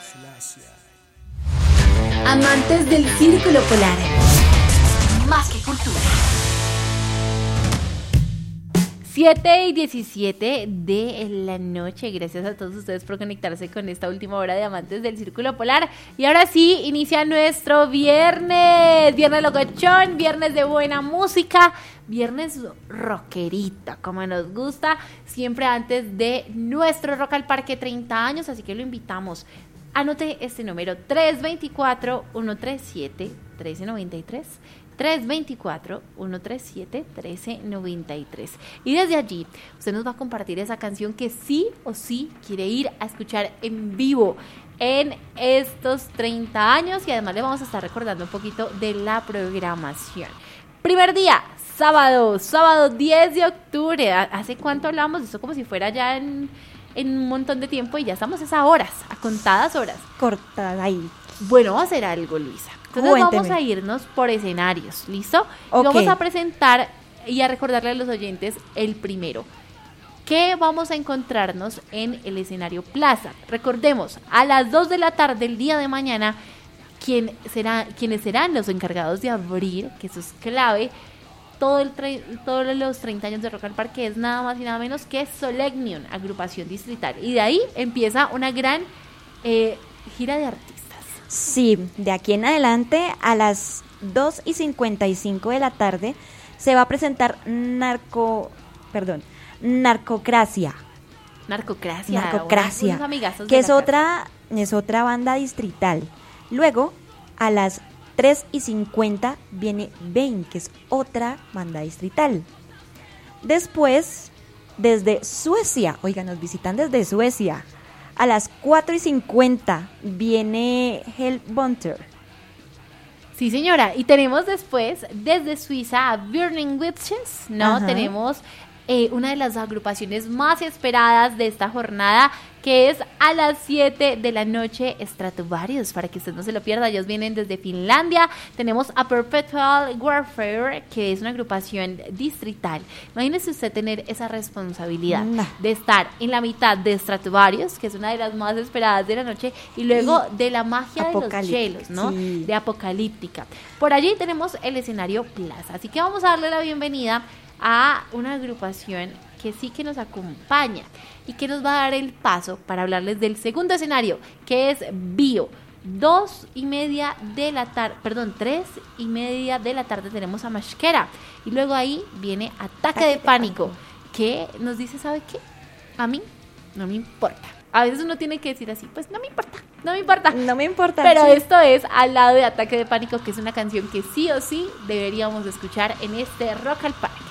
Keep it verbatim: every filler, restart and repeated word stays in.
Amantes del Círculo Polar. Más que cultura. siete y diecisiete de la noche. Gracias a todos ustedes por conectarse con esta última hora de Amantes del Círculo Polar. Y ahora sí, inicia nuestro viernes. Viernes locochón, viernes de buena música, viernes rockerita, como nos gusta. Siempre antes de nuestro Rock al Parque treinta años. Así que lo invitamos. Anote este número: tres dos cuatro, uno tres siete, uno tres nueve tres. tres dos cuatro, uno tres siete, uno tres nueve tres. Y desde allí usted nos va a compartir esa canción que sí o sí quiere ir a escuchar en vivo en estos treinta años, y además le vamos a estar recordando un poquito de la programación. Primer día, sábado, sábado diez de octubre. ¿Hace cuánto hablamos de esto? Como si fuera ya en, en un montón de tiempo, y ya estamos a horas, a contadas horas. Cortada ahí. Bueno, vamos a hacer algo, Luisa. Entonces Cuénteme. Vamos a irnos por escenarios, ¿listo? Okay. Y vamos a presentar y a recordarle a los oyentes el primero. ¿Qué vamos a encontrarnos en el escenario Plaza? Recordemos, a las dos de la tarde del día de mañana, ¿quién será, quienes serán los encargados de abrir, que eso es clave, todo el tre- todos los treinta años de Rock al Parque, es nada más y nada menos que Solegnion, agrupación distrital. Y de ahí empieza una gran eh, gira de artistas. Sí, de aquí en adelante a las dos y cincuenta y cinco de la tarde se va a presentar Narco, perdón, Narcocracia. Narcocracia. Narcocracia, que es otra, es otra banda distrital. Luego, a las tres y cincuenta viene Bane, que es otra banda distrital. Después, desde Suecia, oigan, nos visitan desde Suecia. A las cuatro y cincuenta viene Hellbunter. Sí, señora. Y tenemos después, desde Suiza, a Burning Witches, ¿no? Ajá. Tenemos eh, una de las agrupaciones más esperadas de esta jornada, que es a las siete de la noche, Stratovarius, para que usted no se lo pierda. Ellos vienen desde Finlandia. Tenemos a Perpetual Warfare, que es una agrupación distrital. Imagínese usted tener esa responsabilidad nah. de estar en la mitad de Stratovarius, que es una de las más esperadas de la noche, y luego y de la magia de los chelos, ¿no? Sí. De Apocalíptica. Por allí tenemos el escenario Plaza. Así que vamos a darle la bienvenida a una agrupación que sí que nos acompaña y que nos va a dar el paso para hablarles del segundo escenario, que es Bio. Dos y media de la tarde, perdón, tres y media de la tarde tenemos a Mashkera, y luego ahí viene Ataque de Pánico, que nos dice, ¿sabe qué? A mí no me importa. A veces uno tiene que decir así, pues no me importa, no me importa. No me importa. Pero sí. Esto es al lado de Ataque de Pánico, que es una canción que sí o sí deberíamos escuchar en este Rock al Parque.